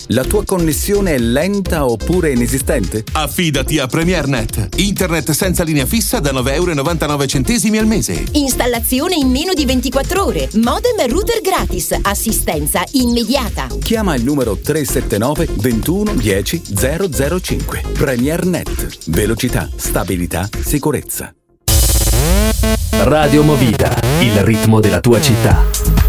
La tua connessione è lenta oppure inesistente? Affidati a PremierNet. Internet senza linea fissa da €9,99 al mese. Installazione in meno di 24 ore. Modem e router gratis. Assistenza immediata. Chiama il numero 379 21 10 005. PremierNet. Velocità, stabilità, sicurezza. Radio Movida, il ritmo della tua città.